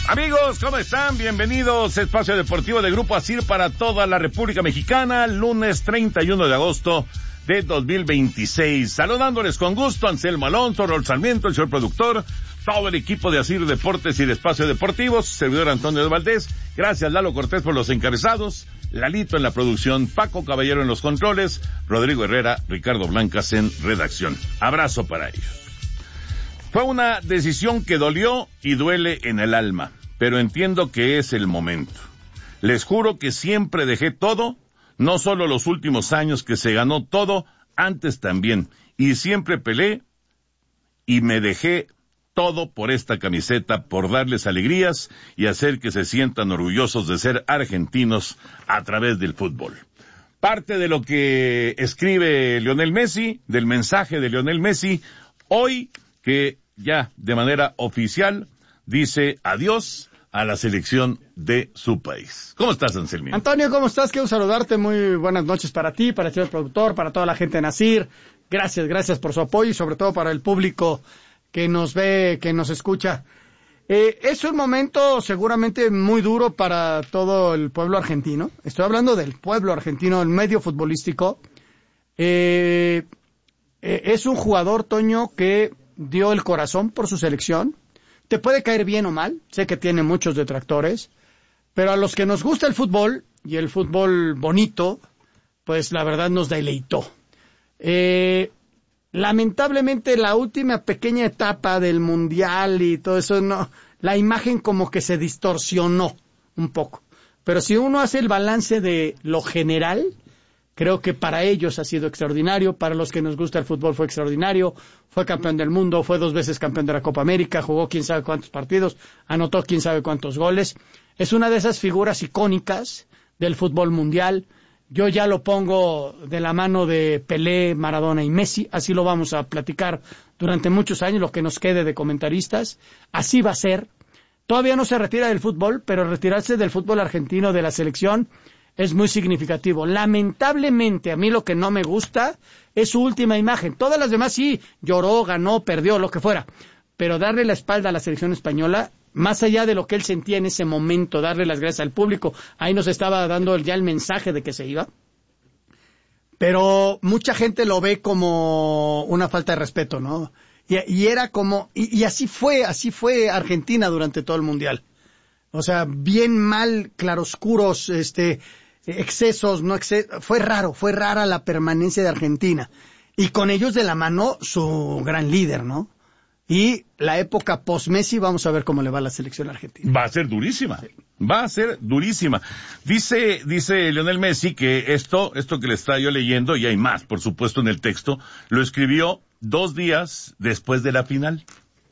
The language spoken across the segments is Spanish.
Amigos, ¿cómo están? Bienvenidos a Espacio Deportivo de Grupo ASIR para toda la República Mexicana, lunes 31 de agosto de 2026. Saludándoles con gusto, Anselmo Alonso, Raúl Sarmiento, el señor productor, todo el equipo de ASIR Deportes y de Espacio Deportivos, servidor Antonio de Valdés. Gracias, Lalo Cortés, por los encabezados, Lalito en la producción, Paco Caballero en los controles, Rodrigo Herrera, Ricardo Blancas en redacción. Abrazo para ellos. Fue una decisión que dolió y duele en el alma, pero entiendo que es el momento. Les juro que siempre dejé todo, no solo los últimos años que se ganó todo, antes también, y siempre peleé y me dejé todo por esta camiseta, por darles alegrías y hacer que se sientan orgullosos de ser argentinos a través del fútbol. Parte de lo que escribe Lionel Messi, del mensaje de Lionel Messi, hoy que ya de manera oficial dice adiós a la selección de su país. ¿Cómo estás, Anselmín? Antonio, ¿cómo estás? Quiero saludarte, muy buenas noches para ti, para el señor productor, para toda la gente en ASIR. Gracias por su apoyo y sobre todo para el público que nos ve, que nos escucha. Es un momento seguramente muy duro para todo el pueblo argentino. Estoy hablando del pueblo argentino, el medio futbolístico. Es un jugador, Toño, que dio el corazón por su selección. Te puede caer bien o mal, sé que tiene muchos detractores, pero a los que nos gusta el fútbol, y el fútbol bonito, pues la verdad nos deleitó. Lamentablemente la última pequeña etapa del Mundial y todo eso, no, la imagen como que se distorsionó un poco. Pero si uno hace el balance de lo general, creo que para ellos ha sido extraordinario, para los que nos gusta el fútbol fue extraordinario, fue campeón del mundo, fue 2 veces campeón de la Copa América, jugó quién sabe cuántos partidos, anotó quién sabe cuántos goles. Es una de esas figuras icónicas del fútbol mundial. Yo ya lo pongo de la mano de Pelé, Maradona y Messi, así lo vamos a platicar durante muchos años, lo que nos quede de comentaristas. Así va a ser. Todavía no se retira del fútbol, pero retirarse del fútbol argentino, de la selección, es muy significativo. Lamentablemente, a mí lo que no me gusta es su última imagen. Todas las demás sí, lloró, ganó, perdió, lo que fuera. Pero darle la espalda a la selección española, más allá de lo que él sentía en ese momento, darle las gracias al público, ahí nos estaba dando ya el mensaje de que se iba. Pero mucha gente lo ve como una falta de respeto, ¿no? Y era como, y así fue Argentina durante todo el Mundial. O sea, bien mal, claroscuros, excesos, fue rara la permanencia de Argentina. Y con ellos de la mano su gran líder, ¿no? Y la época post-Messi, vamos a ver cómo le va a la selección argentina. Va a ser durísima. Sí. Va a ser durísima. Dice Lionel Messi que esto que le estaba yo leyendo, y hay más, por supuesto, en el texto, lo escribió 2 días después de la final.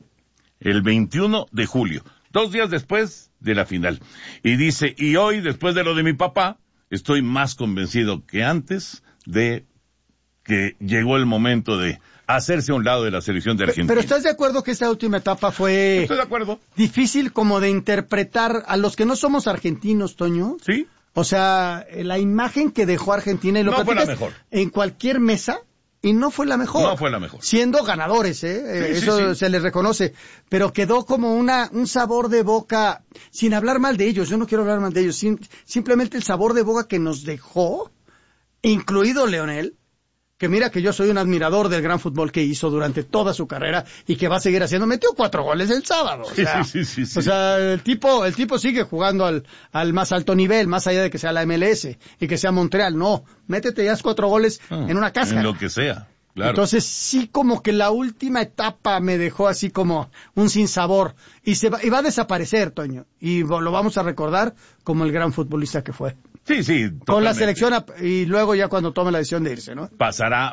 El 21 de julio. 2 días después de la final. Y dice, y hoy, después de lo de mi papá, estoy más convencido que antes de que llegó el momento de hacerse a un lado de la selección de Argentina. Pero ¿estás de acuerdo que esta última etapa fue... Estoy de acuerdo. Difícil como de interpretar a los que no somos argentinos, Toño? Sí. O sea, la imagen que dejó Argentina y lo no fue la mejor. En cualquier mesa, y no fue la mejor. No fue la mejor. Siendo ganadores, eso sí. Se les reconoce. Pero quedó como un sabor de boca, sin hablar mal de ellos, yo no quiero hablar mal de ellos, simplemente el sabor de boca que nos dejó, incluido Lionel, que mira que yo soy un admirador del gran fútbol que hizo durante toda su carrera y que va a seguir haciendo. Metió 4 goles el sábado. O sea, sí. O sea, el tipo sigue jugando al más alto nivel, más allá de que sea la MLS y que sea Montreal. No, métete ya 4 goles en una cáscara. En lo que sea, claro. Entonces sí, como que la última etapa me dejó así como un sinsabor. Y va a desaparecer, Toño. Y lo vamos a recordar como el gran futbolista que fue. Sí, totalmente. Con la selección y luego ya cuando tome la decisión de irse, ¿no? Pasará,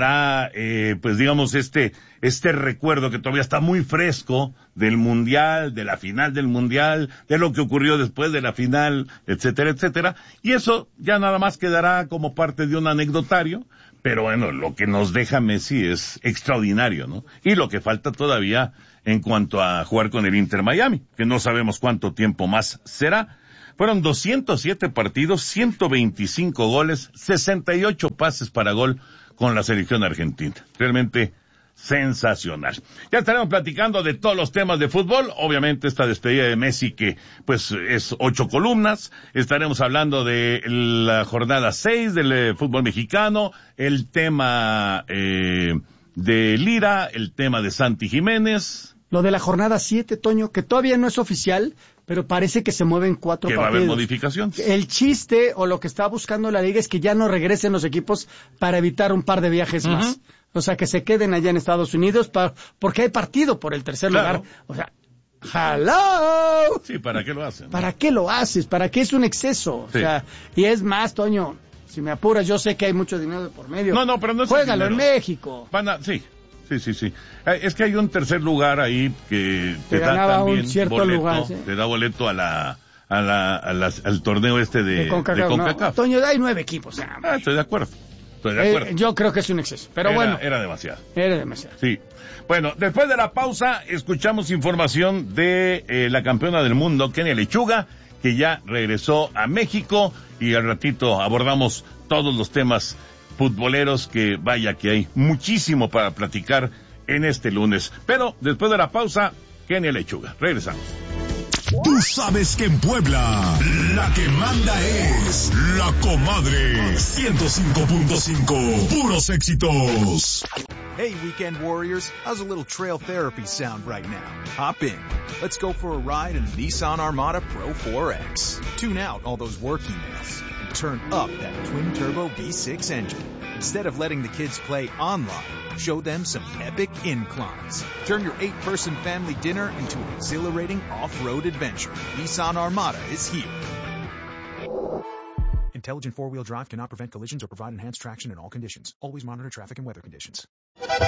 pues digamos este recuerdo que todavía está muy fresco del Mundial, de la final del Mundial, de lo que ocurrió después de la final, etcétera, y eso ya nada más quedará como parte de un anecdotario, pero bueno, lo que nos deja Messi es extraordinario, ¿no? Y lo que falta todavía en cuanto a jugar con el Inter Miami, que no sabemos cuánto tiempo más será. Fueron 207 partidos, 125 goles, 68 pases para gol con la selección argentina. Realmente sensacional. Ya estaremos platicando de todos los temas de fútbol, obviamente esta despedida de Messi que pues es 8 columnas, estaremos hablando de la jornada 6 del fútbol mexicano, el tema de Lira, el tema de Santi Jiménez. Lo de la jornada 7, Toño, que todavía no es oficial, pero parece que se mueven 4 partidos. Que va a haber modificaciones. El chiste o lo que está buscando la liga es que ya no regresen los equipos para evitar un par de viajes más. O sea, que se queden allá en Estados Unidos porque hay partido por el tercer lugar. O sea, ¡hello! Sí, ¿para qué lo hacen? ¿Para qué lo haces? ¿Para qué es un exceso? Sí. O sea, y es más, Toño, si me apuras, yo sé que hay mucho dinero de por medio. No, pero no es Juégalo en México. Sí. Es que hay un tercer lugar ahí que te da también un cierto boleto, lugar, ¿sí? Te da boleto al torneo de CONCACAF. No, Toño, hay 9 equipos. Estoy de acuerdo. Yo creo que es un exceso, pero bueno. Era demasiado. Era demasiado. Sí. Bueno, después de la pausa, escuchamos información de la campeona del mundo, Kenia Lechuga, que ya regresó a México, y al ratito abordamos todos los temas futboleros que vaya que hay muchísimo para platicar en este lunes. Pero después de la pausa, Kenia Lechuga. Regresamos. Tú sabes que en Puebla la que manda es La Comadre 105.5, puros éxitos. Hey, weekend warriors, how's a little trail therapy sound right now? Hop in. Let's go for a ride in the Nissan Armada Pro 4X. Tune out all those work emails and turn up that twin-turbo V6 engine. Instead of letting the kids play online, show them some epic inclines. Turn your 8-person family dinner into an exhilarating off-road adventure. Nissan Armada is here. Intelligent four-wheel drive cannot prevent collisions or provide enhanced traction in all conditions. Always monitor traffic and weather conditions.